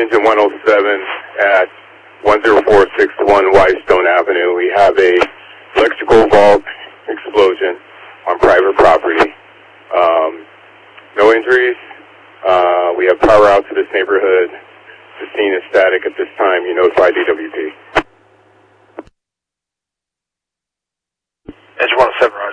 engine 107 at 10461 Whitestone Avenue. We have a electrical vault explosion on private property. No injuries. We have power out to this neighborhood. The scene is static at this time. You notify DWP. Engine 107, Roger.